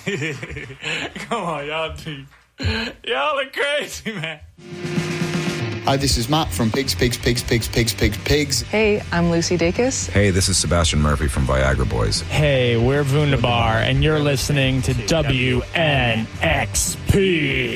Come on, y'all are crazy, man. Hi, this is Matt from Pigs. Hey, I'm Lucy Dacus. Hey, this is Sebastian Murphy from Viagra Boys. Hey, we're Vundabar, and you're listening to WNXP.